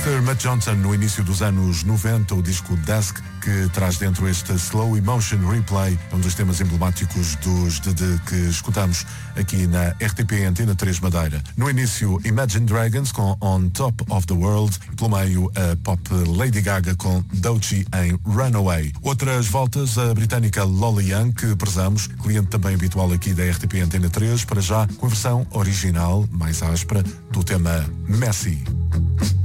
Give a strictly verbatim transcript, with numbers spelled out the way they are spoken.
mister Matt Johnson, no início dos anos noventa, o disco Dusk, que traz dentro este Slow Emotion Replay, um dos temas emblemáticos dos D D que escutamos aqui na R T P Antena três Madeira. No início, Imagine Dragons com On Top of the World, e pelo meio a pop Lady Gaga com Doechii em Runaway. Outras voltas, a britânica Lolly Young, que prezamos, cliente também habitual aqui da R T P Antena três, para já com a versão original, mais áspera, do tema Messy.